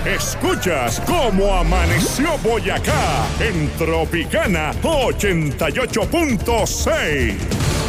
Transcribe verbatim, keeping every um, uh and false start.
Escuchas cómo amaneció Boyacá en Tropicana ochenta y ocho punto seis.